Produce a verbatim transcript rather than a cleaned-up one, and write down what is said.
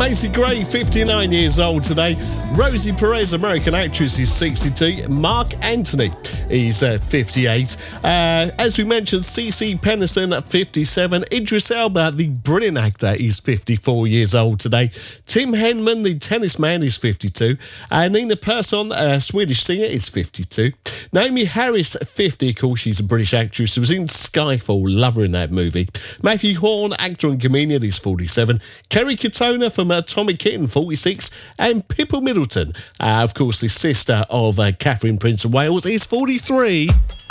Macy Gray, fifty-nine years old today. Rosie Perez, American actress, is sixty-two. Mark Anthony, he's uh, fifty-eight. Uh, as we mentioned, Cece Peniston at fifty-seven. Idris Elba, the brilliant actor, is fifty-four years old today. Tim Henman, the tennis man, is fifty-two. Uh, Nina Persson, a Swedish singer, is fifty-two. Naomi Harris, fifty. Of course, she's a British actress. She was in Skyfall. Love her in that movie. Matthew Horn, actor and comedian, is forty-seven. Kerry Katona from uh, Tommy Kitten, forty-six. And Pippa Middleton, uh, of course, the sister of uh, Catherine, Prince of Wales, is forty-three.